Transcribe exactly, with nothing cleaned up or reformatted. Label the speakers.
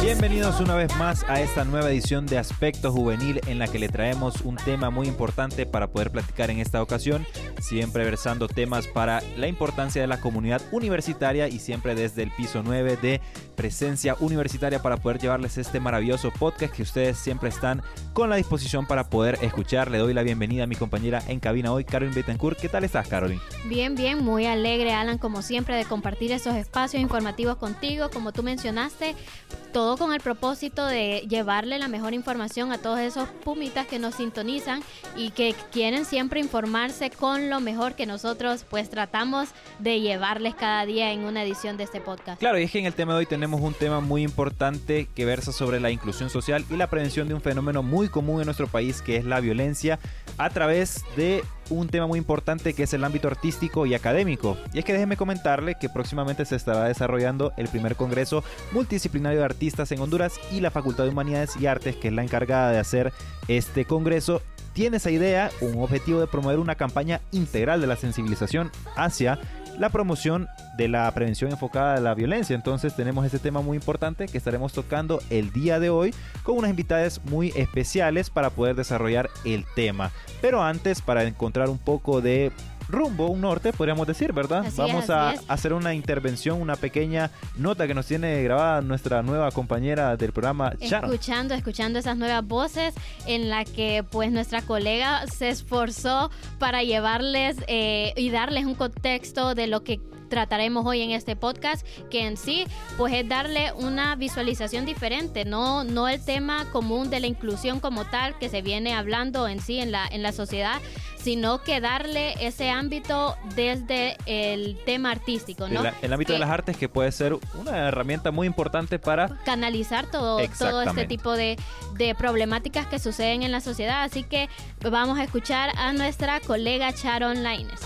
Speaker 1: Bienvenidos una vez más a esta nueva edición de Aspecto Juvenil, en la que le traemos un tema muy importante para poder platicar en esta ocasión, siempre versando temas para la importancia de la comunidad universitaria y siempre desde el piso nueve de Presencia Universitaria para poder llevarles este maravilloso podcast que ustedes siempre están con la disposición para poder escuchar. Le doy la bienvenida a mi compañera en cabina hoy, Caroline Betancourt. ¿Qué tal estás, Caroline?
Speaker 2: Bien, bien, muy alegre, Alan, como siempre, de compartir esos espacios informativos contigo, como tú mencionaste, todo con el propósito de llevarle la mejor información a todos esos pumitas que nos sintonizan y que quieren siempre informarse con lo mejor que nosotros pues tratamos de llevarles cada día en una edición de este podcast.
Speaker 1: Claro, y es que en el tema de hoy tenemos un tema muy importante que versa sobre la inclusión social y la prevención de un fenómeno muy común en nuestro país, que es la violencia, a través de un tema muy importante que es el ámbito artístico y académico. Y es que déjeme comentarle que próximamente se estará desarrollando el primer Congreso Multidisciplinario de Artistas en Honduras, y la Facultad de Humanidades y Artes, que es la encargada de hacer este congreso, tiene esa idea, un objetivo de promover una campaña integral de la sensibilización hacia la promoción de la prevención enfocada a la violencia. Entonces tenemos este tema muy importante que estaremos tocando el día de hoy con unas invitadas muy especiales para poder desarrollar el tema. Pero antes, para encontrar un poco de rumbo, un norte, podríamos decir, ¿verdad?
Speaker 2: Así
Speaker 1: Vamos
Speaker 2: es,
Speaker 1: a
Speaker 2: así es.
Speaker 1: hacer una intervención, una pequeña nota que nos tiene grabada nuestra nueva compañera del programa, Sharon.
Speaker 2: Escuchando, escuchando esas nuevas voces en la que pues nuestra colega se esforzó para llevarles eh, y darles un contexto de lo que trataremos hoy en este podcast, que en sí pues es darle una visualización diferente, no, no el tema común de la inclusión como tal que se viene hablando en sí en la, en la sociedad, sino que darle ese ámbito desde el tema artístico, ¿no?
Speaker 1: El, el ámbito
Speaker 2: que,
Speaker 1: de las artes, que puede ser una herramienta muy importante para
Speaker 2: canalizar todo, todo este tipo de, de problemáticas que suceden en la sociedad. Así que vamos a escuchar a nuestra colega Sharon Lainez.